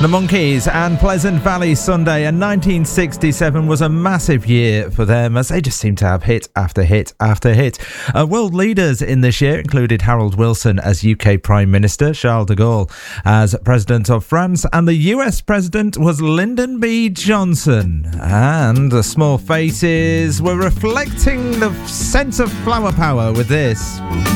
The Monkees and Pleasant Valley Sunday, and 1967 was a massive year for them as they just seemed to have hit after hit after hit. World leaders in this year included Harold Wilson as UK Prime Minister, Charles de Gaulle as President of France, and the US President was Lyndon B. Johnson. And the small faces were reflecting the sense of flower power with this.